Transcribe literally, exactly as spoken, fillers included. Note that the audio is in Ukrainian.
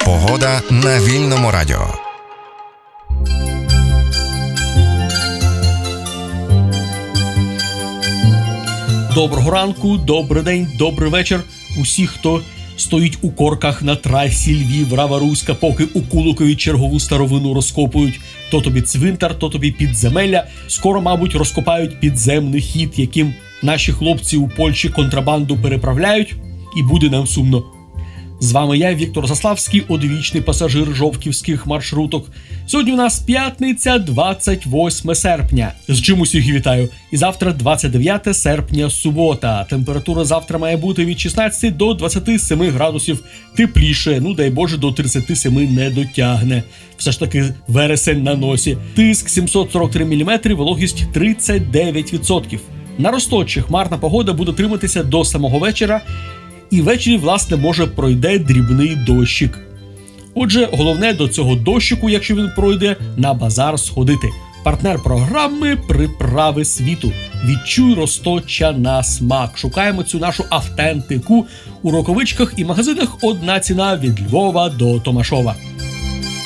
Погода на Вільному радіо. Доброго ранку, добрий день, добрий вечір. Усі, хто стоїть у корках на трасі Львів-Рава-Руська, поки у Куликові чергову старовину розкопують. То тобі цвинтар, то тобі підземелля. Скоро, мабуть, розкопають підземний хід, яким наші хлопці у Польщі контрабанду переправляють, і буде нам сумно. З вами я, Віктор Заславський, одвічний пасажир жовківських маршруток. Сьогодні у нас п'ятниця, двадцять восьме серпня. З чим усіх вітаю. І завтра двадцять дев'яте серпня, субота. Температура завтра має бути від шістнадцяти до двадцяти семи градусів тепліше. Ну, дай Боже, до тридцяти семи не дотягне. Все ж таки вересень на носі. Тиск сімсот сорок три міліметри, вологість тридцять дев'ять відсотків. На Росточі хмарна погода буде триматися до самого вечора. І ввечері, власне, може пройде дрібний дощик. Отже, головне до цього дощику, якщо він пройде, на базар сходити. Партнер програми «Приправи світу». Відчуй Росточа на смак. Шукаємо цю нашу автентику у роковичках і магазинах «Одна ціна» від Львова до Томашова.